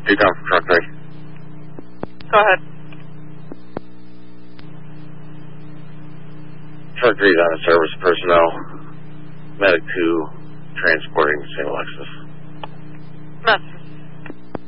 Be down for truck 3. Go ahead. Truck 3 is on a service personnel. Medic 2 transporting St. Alexis. Message.